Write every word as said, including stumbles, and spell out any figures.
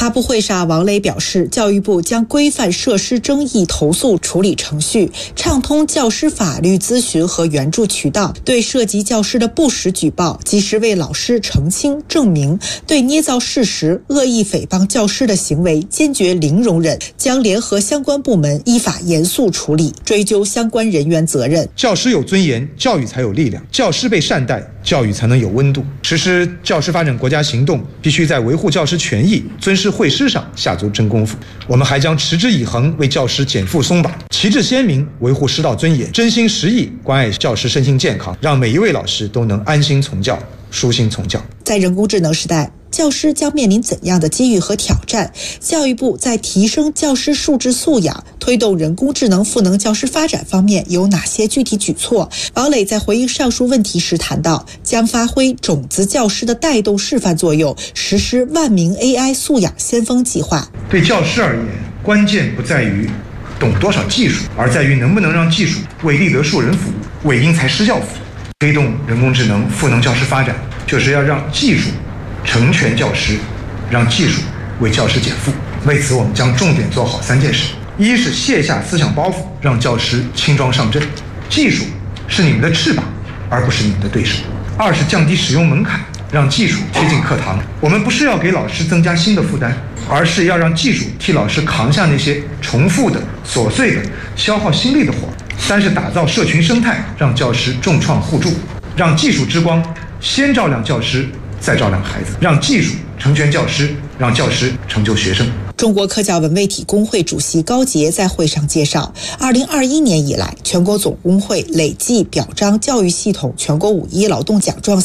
发布会上，王磊表示，教育部将规范设施争议投诉处理程序，畅通教师法律咨询和援助渠道，对涉及教师的不实举报及时为老师澄清证明，对捏造事实、恶意诽谤教师的行为坚决零容忍，将联合相关部门依法严肃处理，追究相关人员责任。 教师有尊严，教育才有力量；教师被善待，教育才能有温度。实施教师发展国家行动，必须在维护教师权益、尊师惠师上下足真功夫。我们还将持之以恒为教师减负松绑，旗帜鲜明维护师道尊严，真心实意关爱教师身心健康，让每一位老师都能安心从教、舒心从教。 在人工智能时代，教师将面临怎样的机遇和挑战？教育部在提升教师素质素养、推动人工智能赋能教师发展方面有哪些具体举措？王磊在回应上述问题时谈到，将发挥种子教师的带动示范作用，实施万名 A I 素养先锋计划。 对教师而言，关键不在于懂多少技术，而在于能不能让技术为立德树人服务，为因材施教服务。推动人工智能赋能教师发展，就是要让技术成全教师，让技术为教师减负。为此，我们将重点做好三件事：一是卸下思想包袱，让教师轻装上阵，技术是你们的翅膀，而不是你们的对手；二是降低使用门槛，让技术贴近课堂。我们不是要给老师增加新的负担，而是要让技术替老师扛下那些重复的、琐碎的、消耗心力的活。三是打造社群生态，让教师众创互助，让技术之光先照亮教师，再照亮孩子，让技术成全教师，让教师成就学生。 中国科教文卫体工会主席高杰在会上介绍，二零二一年以来，全国总工会累计表彰教育系统全国五一劳动奖状